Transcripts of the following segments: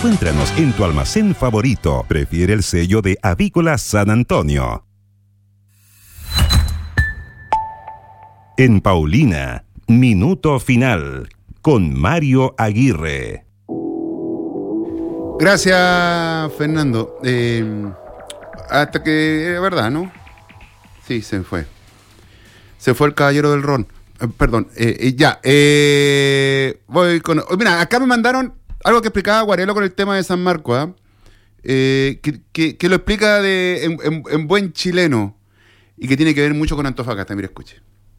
Encuéntranos en tu almacén favorito. Prefiere el sello de Avícola San Antonio. En Paulina, Minuto Final, con Mario Aguirre. Gracias, Fernando. Hasta que es verdad, ¿no? Sí, se fue. Se fue el caballero del ron. Perdón. Voy con... Mira, acá me mandaron algo que explicaba Guarelo con el tema de San Marcos, ¿eh? Que lo explica en buen chileno y que tiene que ver mucho con Antofagasta. Mira, escuche.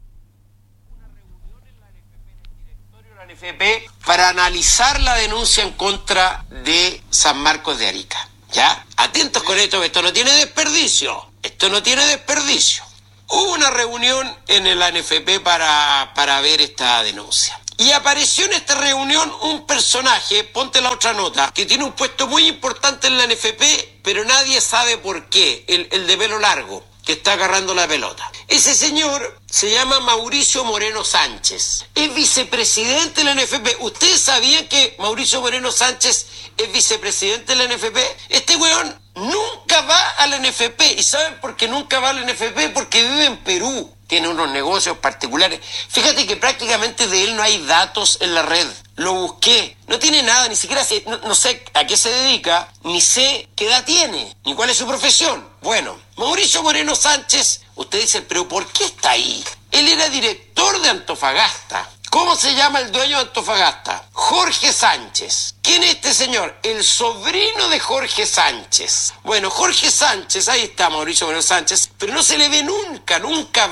Para analizar la denuncia en contra de San Marcos de Arica. ¿Ya? Atentos con esto, esto no tiene desperdicio. Esto no tiene desperdicio. Hubo una reunión en el ANFP para ver esta denuncia. Y apareció en esta reunión un personaje, ponte la otra nota, que tiene un puesto muy importante en la ANFP, pero nadie sabe por qué, el de pelo largo, que está agarrando la pelota. Ese señor se llama Mauricio Moreno Sánchez. Es vicepresidente de la NFP. ¿Ustedes sabían que Mauricio Moreno Sánchez es vicepresidente de la NFP? Este weón nunca va a la NFP. ¿Y saben por qué nunca va a la NFP? Porque vive en Perú. Tiene unos negocios particulares. Fíjate que prácticamente de él no hay datos en la red. Lo busqué. No tiene nada, ni siquiera sé, no sé a qué se dedica, ni sé qué edad tiene, ni cuál es su profesión. Bueno, Mauricio Moreno Sánchez, usted dice, pero ¿por qué está ahí? Él era director de Antofagasta. ¿Cómo se llama el dueño de Antofagasta? Jorge Sánchez. ¿Quién es este señor? El sobrino de Jorge Sánchez. Bueno, Jorge Sánchez, ahí está Mauricio Moreno Sánchez, pero no se le ve nunca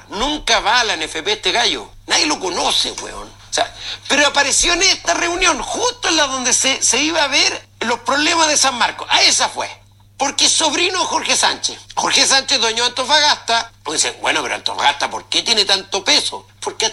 va a la NFP este gallo. Nadie lo conoce, weón. O sea, pero apareció en esta reunión, justo en la donde se iba a ver los problemas de San Marcos. A esa fue. Porque es sobrino de Jorge Sánchez. Jorge Sánchez, dueño de Antofagasta. Pues dice, bueno, pero Antofagasta, ¿por qué tiene tanto peso? Porque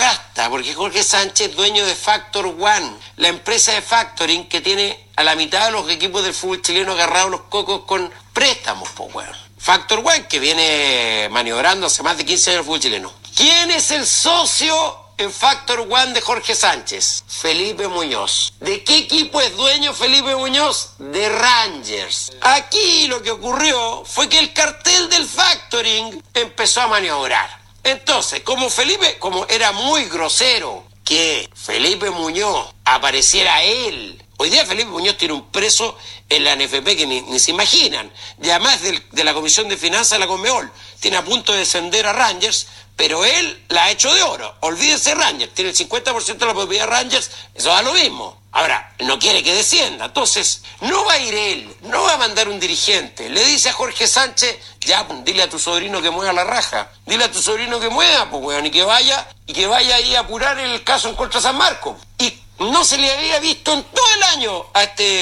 Jorge Sánchez es dueño de Factor One, la empresa de factoring que tiene a la mitad de los equipos del fútbol chileno agarrados los cocos con préstamos, pues, bueno. Factor One, que viene maniobrando hace más de 15 años el fútbol chileno. ¿Quién es el socio en Factor One de Jorge Sánchez? Felipe Muñoz. ¿De qué equipo es dueño Felipe Muñoz? De Rangers. Aquí lo que ocurrió fue que el cartel del factoring empezó a maniobrar. Entonces, como era muy grosero que Felipe Muñoz apareciera él. Hoy día Felipe Muñoz tiene un preso en la NFP que ni se imaginan. Y además de la Comisión de Finanzas de la Conmebol. Tiene a punto de descender a Rangers, pero él la ha hecho de oro. Olvídense Rangers, tiene el 50% de la propiedad de Rangers, eso da lo mismo. Ahora, no quiere que descienda, entonces no va a ir él, no va a mandar un dirigente. Le dice a Jorge Sánchez, ya, dile a tu sobrino que mueva la raja, dile a tu sobrino que mueva, pues weón, y que vaya ahí a apurar el caso en contra de San Marcos. Y no se le había visto en todo el año a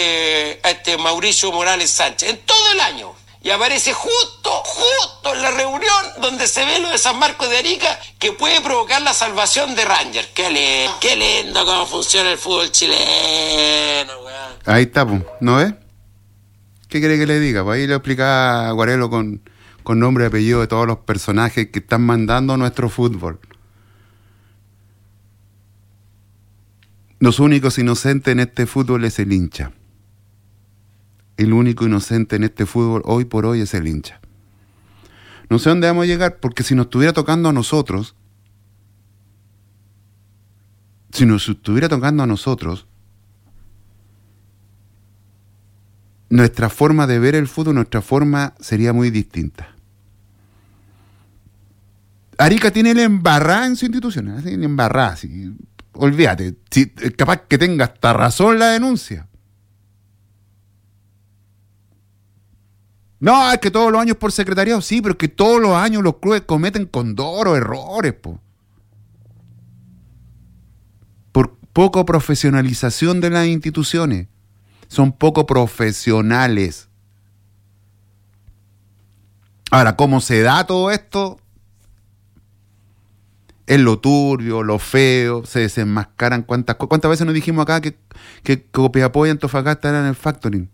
este Mauricio Morales Sánchez, en todo el año. Y aparece justo en la reunión donde se ve lo de San Marcos de Arica, que puede provocar la salvación de Rangers. Qué lindo cómo funciona el fútbol chileno, weón. Ahí está, pues, ¿no ves? ¿Qué quiere que le diga? Pues ahí lo explica Guarelo con nombre y apellido de todos los personajes que están mandando nuestro fútbol. Los únicos inocentes en este fútbol es el hincha. El único inocente en este fútbol hoy por hoy es el hincha. No sé dónde vamos a llegar, porque si nos estuviera tocando a nosotros, nuestra forma de ver el fútbol, nuestra forma sería muy distinta. Arica tiene la embarrada en su institución, así, la embarrada, así, olvídate, capaz que tenga hasta razón la denuncia. No, es que todos los años por secretariado, sí, pero es que todos los años los clubes cometen condoros, errores, po. Por poco profesionalización de las instituciones. Son poco profesionales. Ahora, ¿cómo se da todo esto? Es lo turbio, lo feo, se desenmascaran cuántas veces nos dijimos acá que Copiapó y Antofagasta eran el factoring.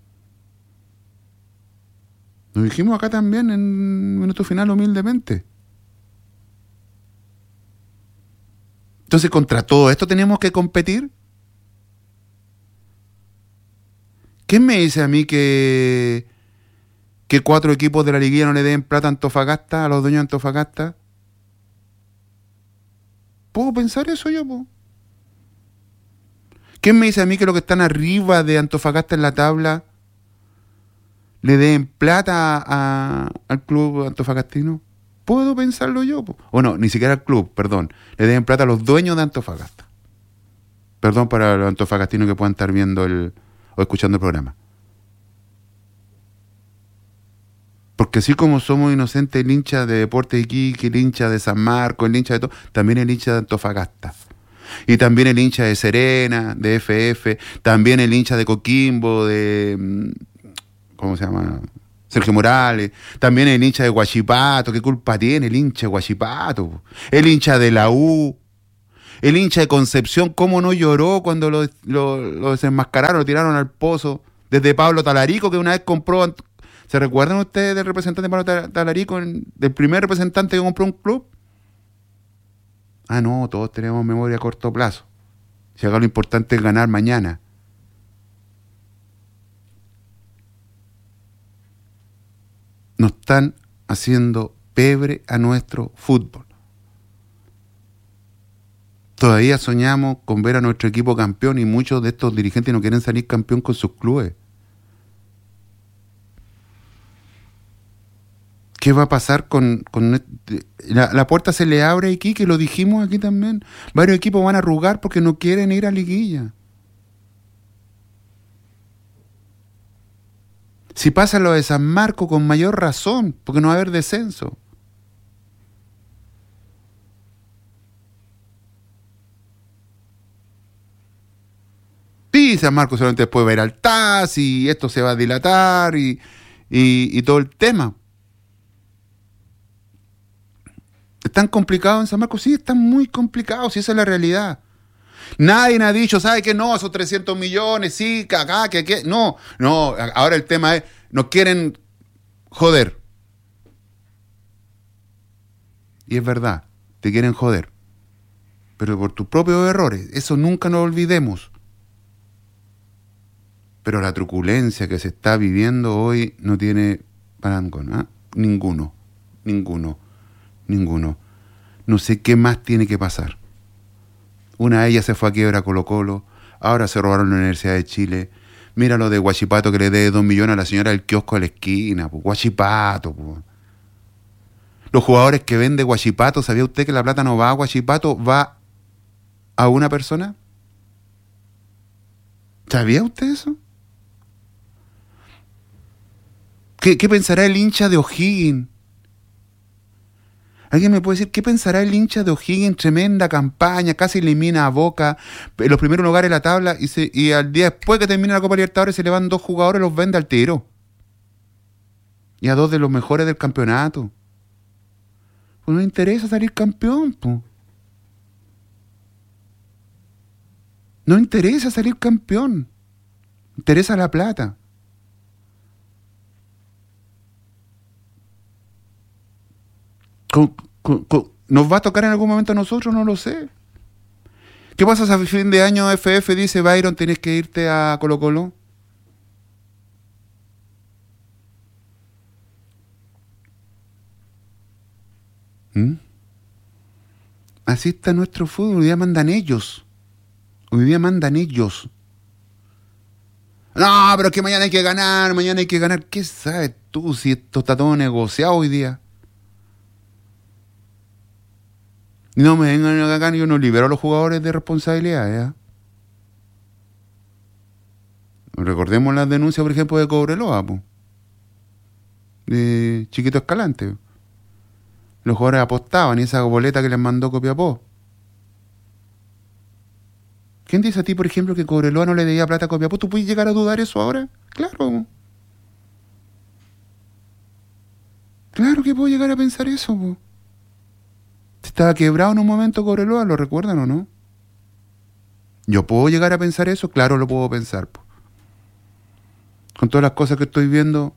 Lo dijimos acá también en Minuto Final humildemente. Entonces, contra todo esto tenemos que competir. ¿Quién me dice a mí que 4 equipos de la liguilla no le den plata a Antofagasta, a los dueños de Antofagasta? ¿Puedo pensar eso yo, po? ¿Quién me dice a mí que los que están arriba de Antofagasta en la tabla le den plata al club antofagastino? ¿Puedo pensarlo yo, po? O no, ni siquiera al club, perdón. Le den plata a los dueños de Antofagasta. Perdón para los antofagastinos que puedan estar viendo o escuchando el programa. Porque así como somos inocentes, el hincha de Deportes Iquique, el hincha de San Marcos, el hincha de todo, también el hincha de Antofagasta. Y también el hincha de Serena, de FF, también el hincha de Coquimbo, de... ¿cómo se llama? Sergio Morales, también el hincha de Huachipato. ¿Qué culpa tiene el hincha de Huachipato? El hincha de la U, el hincha de Concepción, ¿cómo no lloró cuando lo desenmascararon, lo tiraron al pozo? Desde Pablo Talarico, que una vez compró... ¿Se recuerdan ustedes del representante Pablo Talarico, del primer representante que compró un club? Ah, no, todos tenemos memoria a corto plazo. Si acá lo importante es ganar mañana. Nos están haciendo pebre a nuestro fútbol. Todavía soñamos con ver a nuestro equipo campeón y muchos de estos dirigentes no quieren salir campeón con sus clubes. ¿Qué va a pasar con la puerta se le abre a Iquique? Lo dijimos aquí también. Varios equipos van a arrugar porque no quieren ir a liguilla. Si pasa lo de San Marcos, con mayor razón, porque no va a haber descenso. Sí, San Marcos solamente puede ir al TAS y esto se va a dilatar y todo el tema. ¿Están complicados en San Marcos? Sí, están muy complicados, y esa es la realidad. Nadie ha dicho, ¿sabe qué? No, esos 300 millones, sí, acá, que no, ahora el tema es, nos quieren joder. Y es verdad, te quieren joder. Pero por tus propios errores, eso nunca nos olvidemos. Pero la truculencia que se está viviendo hoy no tiene parangón, ¿eh? Ninguno. No sé qué más tiene que pasar. Una de ellas se fue a quiebra Colo-Colo, ahora se robaron la Universidad de Chile. Mira lo de Huachipato, que le dé 2 millones a la señora del kiosco de la esquina, pues. Huachipato, pues. Los jugadores que vende Huachipato, ¿sabía usted que la plata no va a Huachipato, va a una persona? ¿Sabía usted eso? ¿Qué pensará el hincha de O'Higgins? ¿Alguien me puede decir qué pensará el hincha de O'Higgins? Tremenda campaña, casi elimina a Boca en los primeros lugares de la tabla y al día después que termina la Copa Libertadores se le van 2 jugadores, los vende al tiro. Y a 2 de los mejores del campeonato. Pues no interesa salir campeón, pues. No interesa salir campeón. Interesa la plata. ¿Nos va a tocar en algún momento a nosotros? No lo sé. ¿Qué pasa si a fin de año FF dice, Byron, tienes que irte a Colo-Colo? Así está nuestro fútbol. Hoy día mandan ellos. No, pero es que mañana hay que ganar. ¿Qué sabes tú si esto está todo negociado hoy día? No me vengan acá, yo no libero a los jugadores de responsabilidad, ¿eh? Recordemos las denuncias, por ejemplo, de Cobreloa, po, de Chiquito Escalante. Los jugadores apostaban y esa boleta que les mandó Copiapó. ¿Quién dice a ti, por ejemplo, que Cobreloa no le debía plata a Copiapó? ¿Tú puedes llegar a dudar eso ahora? Claro. Claro que puedo llegar a pensar eso, po. Estaba quebrado en un momento Cobreloa, ¿lo recuerdan o no? ¿Yo puedo llegar a pensar eso? Claro, lo puedo pensar. Po. Con todas las cosas que estoy viendo.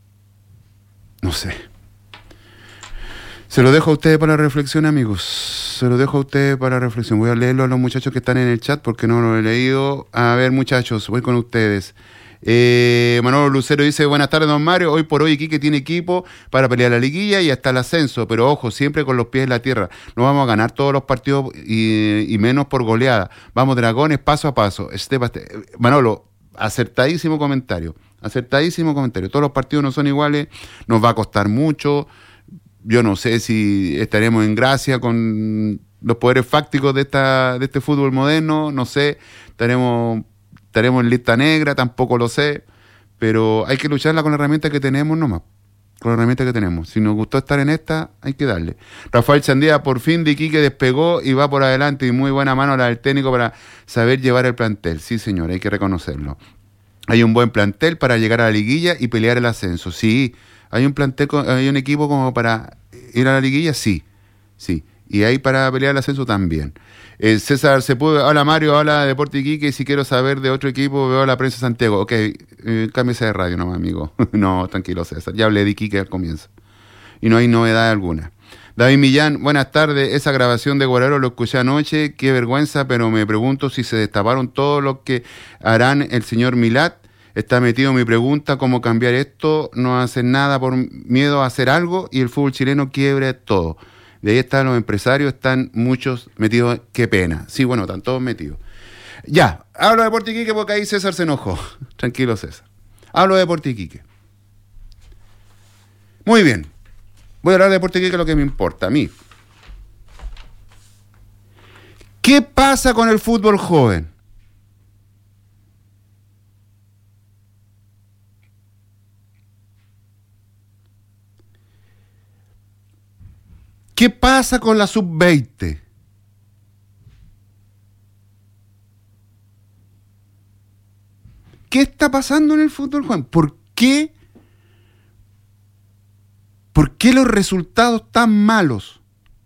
No sé. Se lo dejo a ustedes para la reflexión, amigos. se lo dejo a ustedes para reflexión. Voy a leerlo a los muchachos que están en el chat porque no lo he leído. A ver, muchachos, voy con ustedes. Manolo Lucero dice: buenas tardes, don Mario. Hoy por hoy Iquique tiene equipo para pelear la liguilla y hasta el ascenso, pero ojo, siempre con los pies en la tierra. No vamos a ganar todos los partidos y menos por goleada. Vamos, Dragones, paso a paso. Manolo, acertadísimo comentario. Todos los partidos no son iguales, nos va a costar mucho. Yo no sé si estaremos en gracia con los poderes fácticos de este fútbol moderno, no sé, estaremos en lista negra, tampoco lo sé, pero hay que lucharla con la herramienta que tenemos nomás, con la herramienta que tenemos. Si nos gustó estar en esta, hay que darle. Rafael Chandía, por fin de Iquique despegó y va por adelante, y muy buena mano la del técnico para saber llevar el plantel. Sí, señor, hay que reconocerlo. Hay un buen plantel para llegar a la liguilla y pelear el ascenso. Sí, hay un plantel, hay un equipo como para ir a la liguilla, sí. Y hay para pelear el ascenso también. César Sepúlveda, hola Mario, habla de Deporte Iquique, y si quiero saber de otro equipo veo a la Prensa Santiago. Ok, cámbiese de radio nomás, amigo. No, tranquilo César, ya hablé de Iquique al comienzo. Y no hay novedad alguna. David Millán, buenas tardes, esa grabación de Guerrero lo escuché anoche, qué vergüenza, pero me pregunto si se destaparon todo lo que harán el señor Milat. Está metido mi pregunta, ¿cómo cambiar esto? No hacen nada por miedo a hacer algo y el fútbol chileno quiebre todo. De ahí están los empresarios, están muchos metidos, qué pena. Sí, bueno, están todos metidos. Ya, hablo de Deporte Iquique porque ahí César se enojó. Tranquilo, César. Hablo de Deporte Iquique. Muy bien. Voy a hablar de Deporte Iquique, que es lo que me importa a mí. ¿Qué pasa con el fútbol joven? ¿Qué pasa con la sub-20? ¿Qué está pasando en el fútbol joven? ¿Por qué los resultados tan malos?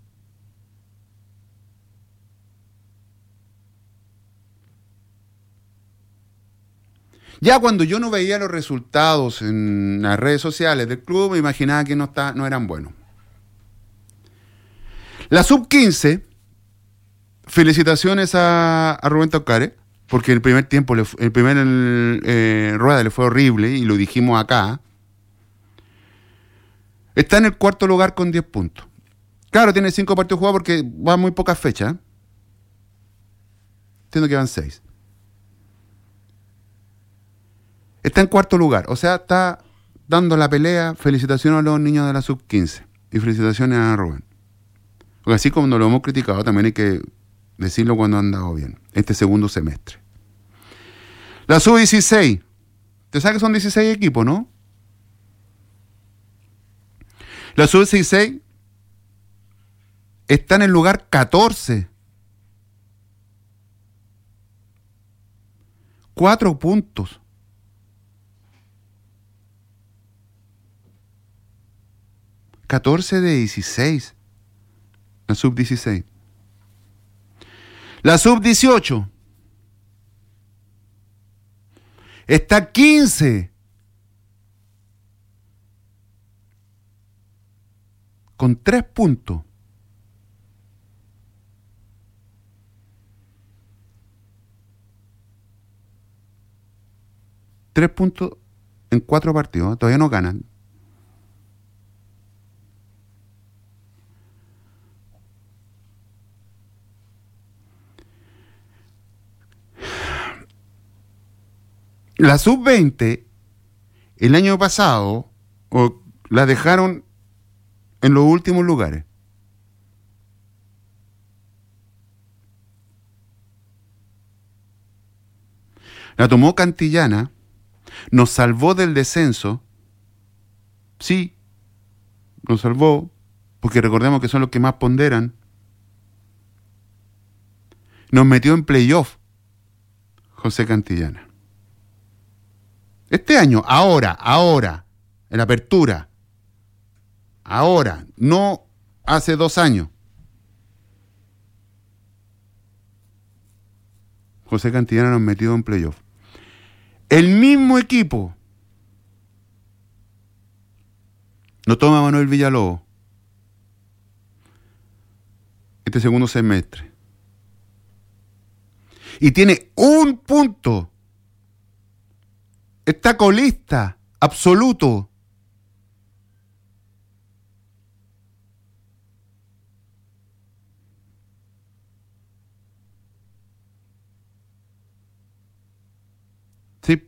Ya cuando yo no veía los resultados en las redes sociales del club, me imaginaba que no eran buenos. La sub-15, felicitaciones a Rubén Taucare, porque el primer tiempo, rueda le fue horrible, y lo dijimos acá. Está en el cuarto lugar con 10 puntos. Claro, tiene 5 partidos jugados porque van muy pocas fechas. Entiendo que van 6. Está en cuarto lugar, o sea, está dando la pelea. Felicitaciones a los niños de la sub-15 y felicitaciones a Rubén. Porque así como nos lo hemos criticado, también hay que decirlo cuando han andado bien, este segundo semestre. La sub-16, te sabes que son 16 equipos, ¿no? La sub-16 está en el lugar 14. 4 puntos. ¿14 de 16? La sub-16. La sub-18 está 15 con 3 puntos. Tres puntos en 4 partidos. Todavía no ganan. La sub-20, el año pasado, la dejaron en los últimos lugares. La tomó Cantillana, nos salvó del descenso. Sí, nos salvó, porque recordemos que son los que más ponderan. Nos metió en playoff José Cantillana. Este año, ahora, en la apertura, ahora, no hace 2 años. José Cantillana nos metió en playoff. El mismo equipo lo toma Manuel Villalobos. este segundo semestre. Y tiene 1 punto. Está colista, absoluto. Sí.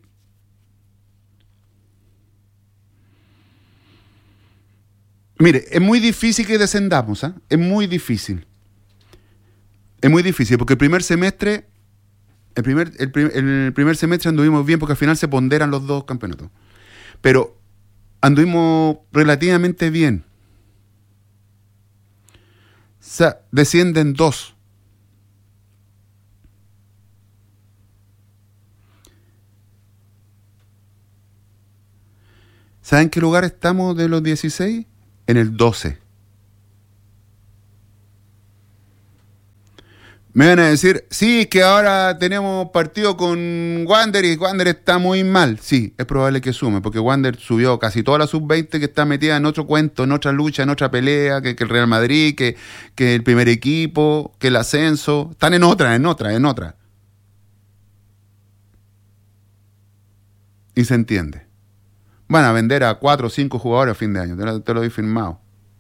Mire, es muy difícil que descendamos, ¿eh? Es muy difícil. Es muy difícil porque el primer semestre, el primer semestre anduvimos bien porque al final se ponderan los dos campeonatos. Pero anduvimos relativamente bien. O sea, descienden 2. ¿Saben qué lugar estamos de los 16? En el 12. Me van a decir, sí, que ahora tenemos partido con Wander y Wander está muy mal. Sí, es probable que sume, porque Wander subió casi toda la sub-20 que está metida en otro cuento, en otra lucha, en otra pelea, que el Real Madrid, que el primer equipo, que el ascenso. Están en otra. Y se entiende. Van a vender a 4 o 5 jugadores a fin de año, te lo he firmado.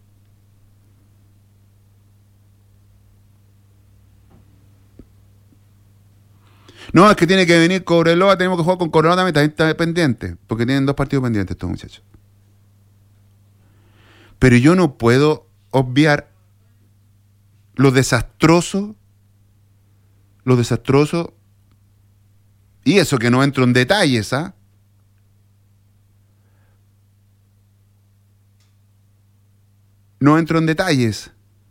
No, es que tiene que venir Cobreloa, tenemos que jugar con Cobreloa también está pendiente, porque tienen 2 partidos pendientes estos muchachos. Pero yo no puedo obviar lo desastroso, y eso que no entro en detalles, ¿ah? No entro en detalles.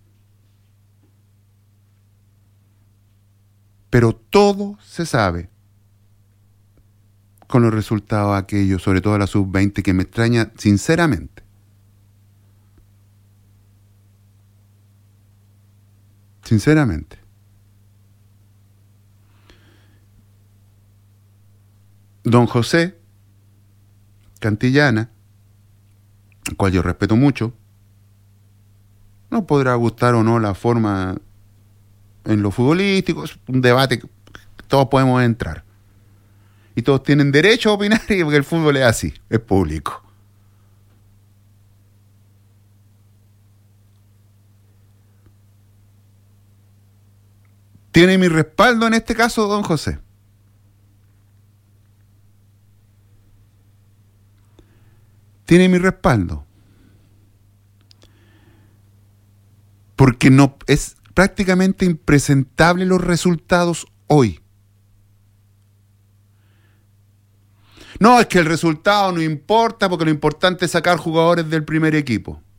Pero todo se sabe con los resultados aquellos, sobre todo la sub-20, que me extraña sinceramente. Sinceramente. Don José Cantillana, al cual yo respeto mucho, no podrá gustar o no la forma en lo futbolístico, es un debate que todos podemos entrar. Y todos tienen derecho a opinar, porque el fútbol es así, es público. Tiene mi respaldo en este caso, don José. Tiene mi respaldo. Porque no es prácticamente impresentable los resultados hoy. No, es que el resultado no importa porque lo importante es sacar jugadores del primer equipo.